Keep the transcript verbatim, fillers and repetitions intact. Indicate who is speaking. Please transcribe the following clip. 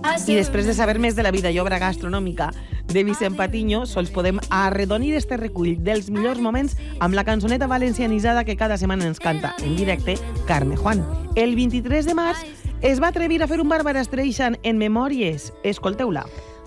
Speaker 1: I després de saber més de la vida i obra gastronòmica de Vicent Patiño, sols podem arredonir este recull dels millors moments amb la cançoneta valencianitzada que cada setmana ens canta en directe Carme Juan. El vint-i-tres de març es va atrevir a fer un Bàrbara Streisand en Memòries. Escolteu-la.